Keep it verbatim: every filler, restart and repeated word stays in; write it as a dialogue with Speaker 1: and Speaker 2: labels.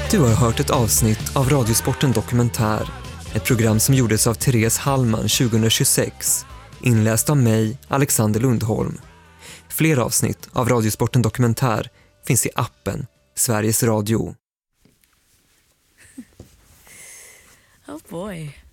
Speaker 1: Du har hört ett avsnitt av Radiosporten Dokumentär. Ett program som gjordes av Therese Hallman tjugohundratjugosex. Inläst av mig, Alexander Lundholm. Fler avsnitt av Radiosporten Dokumentär finns i appen Sveriges Radio.
Speaker 2: Oh boy.